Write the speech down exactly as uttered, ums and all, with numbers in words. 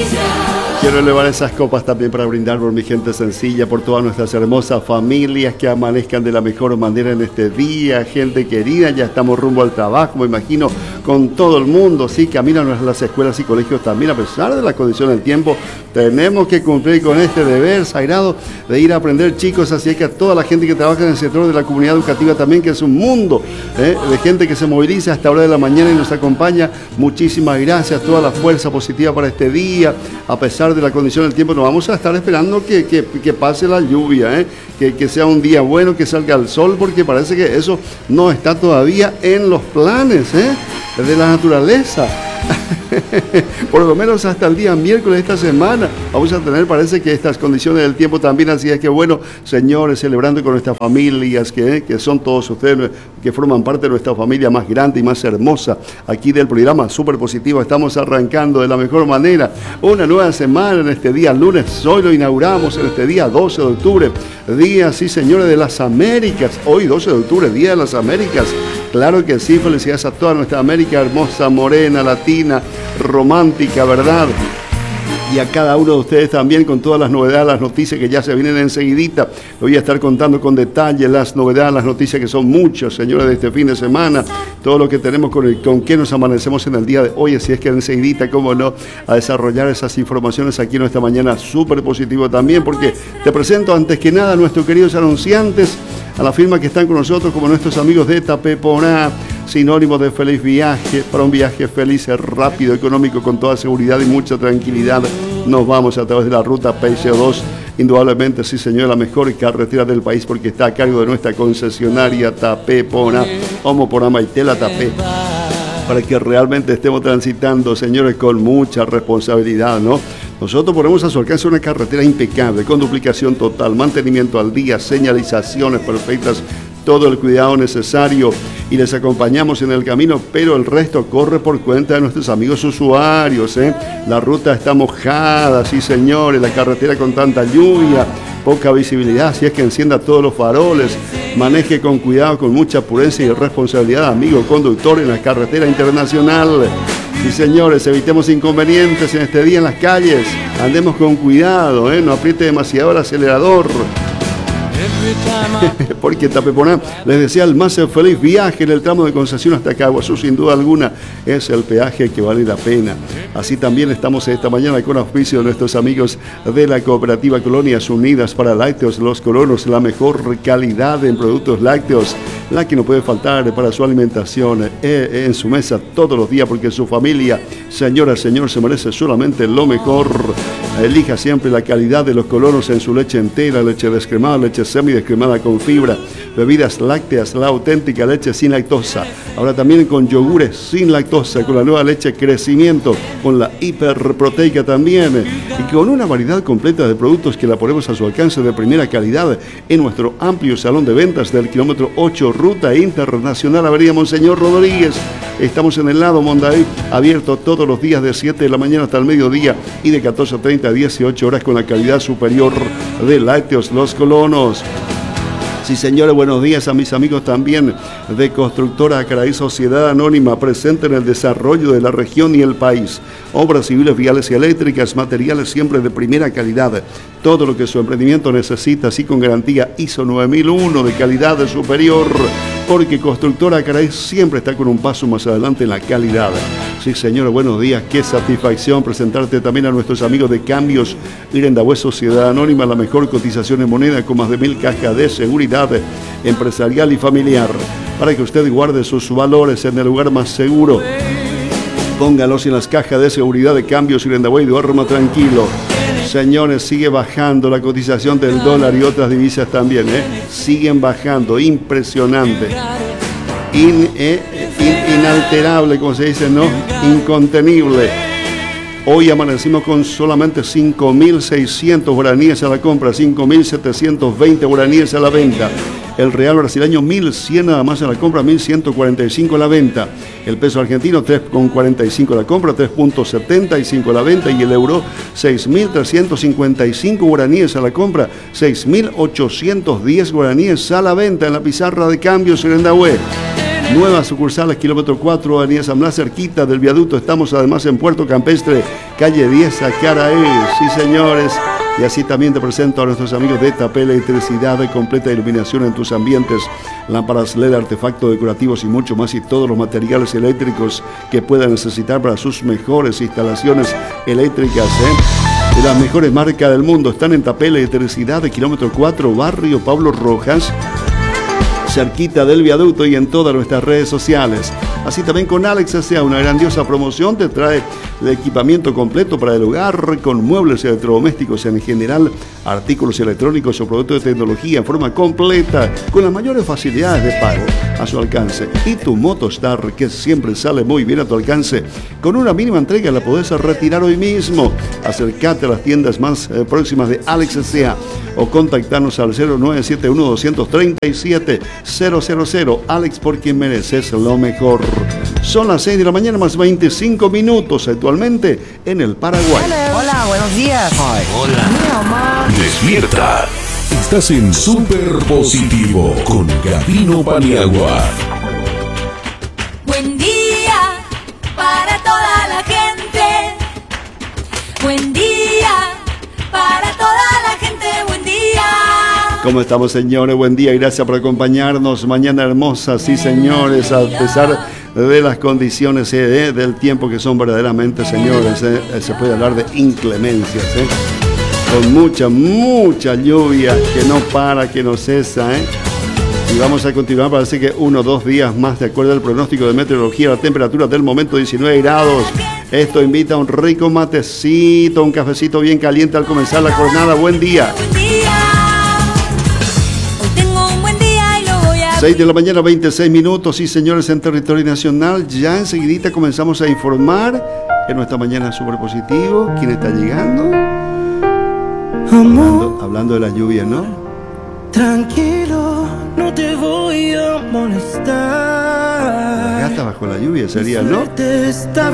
Quiero elevar esas copas también para brindar por mi gente sencilla, por todas nuestras hermosas familias que amanezcan de la mejor manera en este día, gente querida, ya estamos rumbo al trabajo, me imagino, con todo el mundo, sí, caminan a las escuelas y colegios también, a pesar de la condición del tiempo, tenemos que cumplir con este deber sagrado de ir a aprender, chicos, así es que a toda la gente que trabaja en el sector de la comunidad educativa también, que es un mundo ¿eh? de gente que se moviliza hasta hora de la mañana y nos acompaña, muchísimas gracias, toda la fuerza positiva para este día, a pesar de la condición del tiempo, nos vamos a estar esperando que, que, que pase la lluvia, ¿eh? que, que sea un día bueno, que salga el sol, porque parece que eso no está todavía en los planes ¿eh? de la naturaleza. Por lo menos hasta el día miércoles de esta semana vamos a tener, parece que estas condiciones del tiempo también, así es que bueno, señores, celebrando con nuestras familias, que, que son todos ustedes, que forman parte de nuestra familia más grande y más hermosa, aquí del programa Súper Positivo, estamos arrancando de la mejor manera, una nueva semana en este día lunes, hoy lo inauguramos en este día doce de octubre, día, sí señores, de las Américas, hoy doce de octubre, día de las Américas. Claro que sí, felicidades a toda nuestra América hermosa, morena, latina, romántica, ¿verdad? Y a cada uno de ustedes también con todas las novedades, las noticias que ya se vienen enseguidita. Voy a estar contando con detalle las novedades, las noticias que son muchas, señores, de este fin de semana. Todo lo que tenemos con, el, con qué nos amanecemos en el día de hoy, así es que enseguidita, cómo no, a desarrollar esas informaciones aquí en esta mañana súper positivo también, porque te presento antes que nada a nuestros queridos anunciantes, a la firma que están con nosotros, como nuestros amigos de Tapeponá, sinónimo de feliz viaje, para un viaje feliz, rápido, económico, con toda seguridad y mucha tranquilidad. Nos vamos a través de la ruta P C O dos, indudablemente, sí señor, la mejor carretera del país, porque está a cargo de nuestra concesionaria Tapeponá, Homoponá Maitela Tapé, para que realmente estemos transitando, señores, con mucha responsabilidad, ¿no? Nosotros ponemos a su alcance una carretera impecable, con duplicación total, mantenimiento al día, señalizaciones perfectas, todo el cuidado necesario y les acompañamos en el camino, pero el resto corre por cuenta de nuestros amigos usuarios, ¿eh? La ruta está mojada, sí señores, la carretera con tanta lluvia, poca visibilidad, así es que encienda todos los faroles, maneje con cuidado, con mucha prudencia y responsabilidad, amigo conductor, en la carretera internacional. Sí señores, evitemos inconvenientes en este día en las calles, andemos con cuidado, ¿eh? No apriete demasiado el acelerador. Porque Tapeponá les desea el más feliz viaje en el tramo de Concepción hasta Caguazú, sin duda alguna es el peaje que vale la pena. Así también estamos esta mañana con auspicio de nuestros amigos de la cooperativa Colonias Unidas para Lácteos Los Colonos, la mejor calidad en productos lácteos, la que no puede faltar para su alimentación eh, en su mesa todos los días, porque su familia, señora, señor, se merece solamente lo mejor. Elija siempre la calidad de Los Colonos en su leche entera, leche descremada, leche semidescremada con fibra, bebidas lácteas, la auténtica leche sin lactosa. Ahora también con yogures sin lactosa, con la nueva leche Crecimiento, con la hiperproteica también, y con una variedad completa de productos que la ponemos a su alcance de primera calidad en nuestro amplio salón de ventas del kilómetro ocho, Ruta Internacional, Avenida Monseñor Rodríguez. Estamos en el lado Mondaí, abierto todos los días de siete de la mañana hasta el mediodía y de catorce treinta a dieciocho horas, con la calidad superior de Lácteos Los Colonos. Sí, señores, buenos días a mis amigos también de Constructora Acaraí Sociedad Anónima, presente en el desarrollo de la región y el país. Obras civiles, viales y eléctricas, materiales siempre de primera calidad. Todo lo que su emprendimiento necesita, así con garantía I S O nueve mil uno de calidad superior, porque Constructora Acaraí siempre está con un paso más adelante en la calidad. Sí, señores, buenos días, qué satisfacción presentarte también a nuestros amigos de Cambios Irendahue Sociedad Anónima, la mejor cotización en moneda con más de mil cajas de seguridad empresarial y familiar, para que usted guarde sus valores en el lugar más seguro. Póngalos en las cajas de seguridad de Cambios Irendahue y duerma tranquilo. Señores, sigue bajando la cotización del dólar y otras divisas también, ¿eh? Siguen bajando, impresionante. In, eh, in, inalterable, como se dice, ¿no? Incontenible. Hoy amanecimos con solamente cinco mil seiscientos guaraníes a la compra, cinco mil setecientos veinte guaraníes a la venta. El real brasileño mil cien nada más a la compra, mil ciento cuarenta y cinco a la venta. El peso argentino tres coma cuarenta y cinco a la compra, tres coma setenta y cinco a la venta. Y el euro seis mil trescientos cincuenta y cinco guaraníes a la compra, seis mil ochocientos diez guaraníes a la venta en la pizarra de Cambios Irendahue. Nueva sucursal, kilómetro cuatro, Avenida San Blas, cerquita del viaducto. Estamos además en Puerto Campestre, calle diez, Acaraí. Sí, señores. Y así también te presento a nuestros amigos de Tapé Electricidad, de completa iluminación en tus ambientes, lámparas L E D, artefactos decorativos y mucho más, y todos los materiales eléctricos que puedan necesitar para sus mejores instalaciones eléctricas, ¿eh? De las mejores marcas del mundo. Están en Tapé Electricidad, de kilómetro cuatro, barrio Pablo Rojas, cerquita del viaducto, y en todas nuestras redes sociales. Así también con Alex S A, una grandiosa promoción, te trae el equipamiento completo para el hogar, con muebles electrodomésticos en general, artículos electrónicos o productos de tecnología en forma completa, con las mayores facilidades de pago a su alcance. Y tu Motostar, que siempre sale muy bien a tu alcance, con una mínima entrega la podés retirar hoy mismo. Acércate a las tiendas más eh, próximas de Alex S A o contactarnos al cero nueve siete uno, dos tres siete, cero cero cero. Alex, por quien mereces lo mejor. Son las seis de la mañana más veinticinco minutos actualmente en el Paraguay. Hola, Hola buenos días. Ay, hola. Mi mamá. Despierta. Estás en Super Positivo con Gabino Paniagua. Buen día para toda la gente. Buen día para toda la gente. Buen día. ¿Cómo estamos, señores? Buen día y gracias por acompañarnos. Mañana hermosa, sí, señores, a pesar de las condiciones eh, del tiempo que son verdaderamente, señores, eh, se puede hablar de inclemencias, eh, con mucha, mucha lluvia que no para, que no cesa, eh. Y vamos a continuar, parece que uno o dos días más, de acuerdo al pronóstico de meteorología. La temperatura del momento diecinueve grados. Esto invita a un rico matecito, un cafecito bien caliente al comenzar la jornada. Buen día. seis de la mañana, veintiséis minutos, sí, señores, en territorio nacional. Ya enseguidita comenzamos a informar en nuestra mañana Super Positivo. ¿Quién está llegando? Hablando, hablando de la lluvia, ¿no? Tranquilo, no te voy a molestar. La gata bajo la lluvia sería, ¿no?